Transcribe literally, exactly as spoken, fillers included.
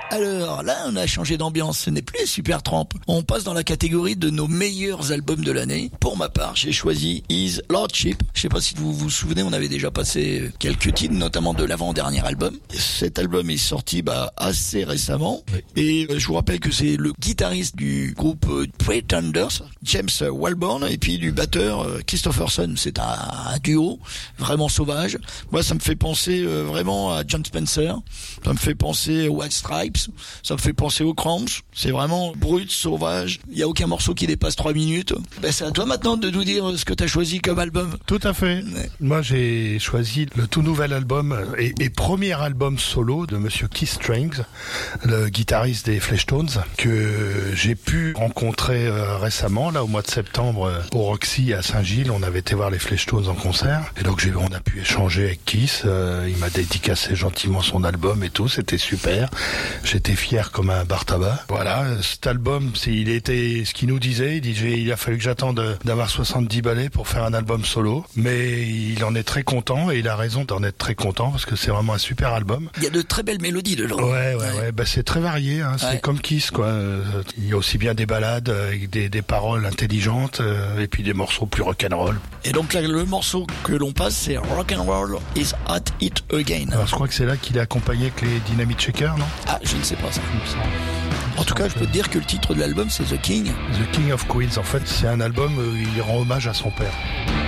Alors là, on a changé d'ambiance, ce n'est plus Supertramp. On passe dans la catégorie de nos meilleurs albums de l'année. Pour ma part, j'ai choisi His Lordship. Je sais pas si vous vous souvenez, on avait déjà passé quelques titres, notamment de l'avant-dernier album. Cet album est sorti bah, assez récemment. Oui. Et euh, je vous rappelle que c'est le guitariste du groupe euh, Pretenders, James Walborn, et puis du batteur euh, Christopherson. C'est un, un duo vraiment sauvage. Moi, ça me fait penser euh, vraiment à John Spencer. Ça me fait penser aux White Stripes. Ça me fait penser aux Cramps. C'est vraiment brut, sauvage. Il y a aucun morceau qui dépasse trois minutes. Ben, c'est à toi maintenant de nous dire ce que tu as choisi comme album. Tout à fait. Ouais. Moi, j'ai choisi le tout nouvel album et, et premier album solo de Monsieur Keith Strings, le guitariste des Fleshtones, que j'ai pu rencontrer euh, récemment, là, au mois de septembre, euh, au Roxy à Saint-Gilles. On avait été voir les Fleshtones en concert. Et donc, j'ai, on a pu échanger avec Keith. Euh, il m'a dédicacé gentiment son album et tout. C'était super. J'étais fier comme un bar tabac. Voilà, cet album, c'est, il était ce qu'il nous disait. Il disait, il a fallu que j'attende d'avoir soixante-dix balais pour faire un album solo. Mais il en est très content et il a raison d'en être très content parce que c'est vraiment un super album. Il y a de très belles mélodies dedans. Ouais, ouais, ouais. ouais. Bah, c'est très varié. Hein. C'est ouais. comme Kiss, quoi. Il y a aussi bien des ballades avec des, des paroles intelligentes euh, et puis des morceaux plus rock'n'roll. Et donc là, le morceau que l'on passe, c'est Rock'n'Roll is at it again. Alors, je crois que c'est là qu'il est accompagné avec les Dynamite Shakers, non? Ah, je ne sais pas ça. En tout cas, je peux te dire que le titre de l'album, c'est The King. The King of Queens. En fait, c'est un album où il rend hommage à son père.